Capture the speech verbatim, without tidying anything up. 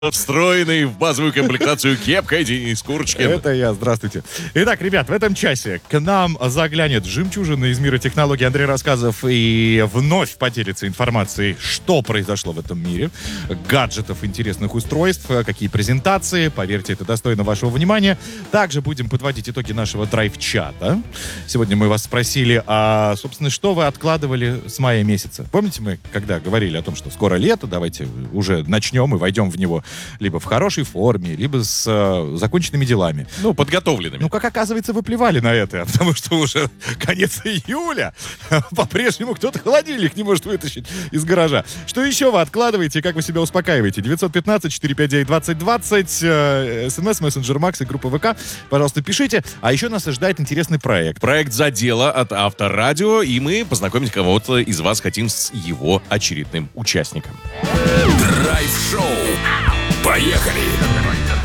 Встроенный в базовую комплектацию кепкой Денис Курочкин. Это я, здравствуйте. Итак, ребят, в этом часе к нам заглянет жемчужина из мира технологий Андрей Рассказов и вновь поделится информацией, что произошло в этом мире, гаджетов, интересных устройств, какие презентации, поверьте, это достойно вашего внимания. Также будем подводить итоги нашего драйв-чата. Сегодня мы вас спросили, а, собственно, что вы откладывали с мая месяца? Помните, мы когда говорили о том, что скоро лето, давайте уже начнем и войдем в него либо в хорошей форме, либо с э, законченными делами. Ну, подготовленными. Ну, как оказывается, вы плевали на это, потому что уже конец июля. По-прежнему кто-то холодильник не может вытащить из гаража. Что еще вы откладываете и как вы себя успокаиваете? девятьсот пятнадцать четыреста пятьдесят девять двадцать двадцать, э, смс, мессенджер Макс и группа ВК. Пожалуйста, пишите. А еще нас ожидает интересный проект. Проект «За дело» от Авторадио, и мы познакомить кого-то из вас хотим с его очередным участником. Драйв-шоу. Поехали!